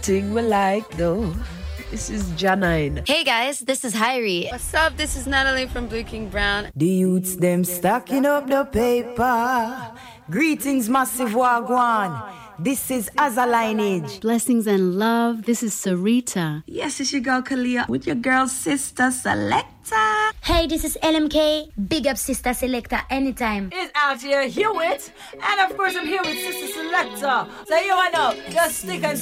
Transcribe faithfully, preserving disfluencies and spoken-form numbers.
thing we like though. This is Janine. Hey guys, this is Hyrie. What's up? This is Natalie from Blue King Brown. The youths them stacking up the paper. Greetings, massive wagwan. This is As a Lineage. Blessings and love. This is Sarita. Yes, it's your girl Kalia with your girl sister Selecta. Hey, this is L M K. Big up sister Selecta anytime. It's out here Hewitt, and of course I'm here with sister Selecta. So you wanna just stick and